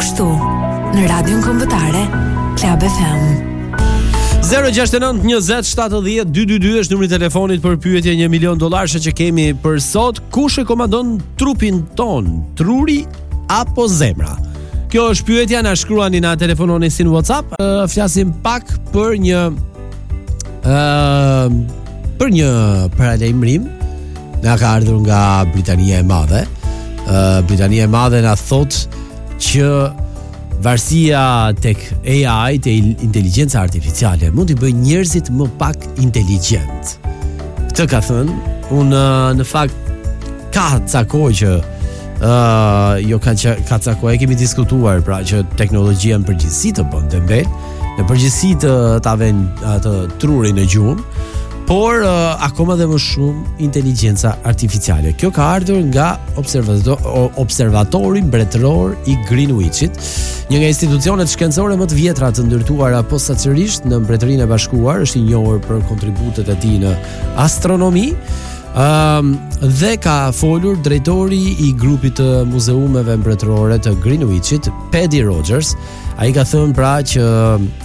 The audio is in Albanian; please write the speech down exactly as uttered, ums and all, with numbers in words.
këtu në Radion Kombëtare Club F M. zero gjasht e nënt njëzet shtatëdhjetë dyqindëdhjetë është numri i telefonit për pyetje një milion dollarë që kemi për sot. Kush e komandon trupin ton? Truri apo zemra? Kjo është pyetja, na shkruani, na telefononi si në WhatsApp. Uh, flasim pak për një uh, për një paralajmërim na ka ardhur nga Britania e Madhe. Uh, Britania e Madhe na thot që varësia tek A I, te inteligjenca artificiale, mund t'i bëjë njerëzit më pak inteligjent. Këtë ka thënë, unë në fakt ka ca kohë që uh, jo ka, ka ca kohë e kemi diskutuar, pra që teknologjia në përgjithësi të bën tembel, në përgjithësi të ta vën atë trurin e gjumë, por uh, akoma dhe më shumë inteligjenca artificiale. Kjo ka ardhur nga observator, observatori mbretëror i Greenwichit, një nga institucionet shkencore më të vjetra të ndërtuara posaçërisht në Mbretërinë e Bashkuar, është i njohur për kontributet e tij në astronomi. Um, dhe ka folur drejtori i grupit të muzeumeve mbretërore të Greenwichit, Paddy Rogers. Ai ka thënë pra që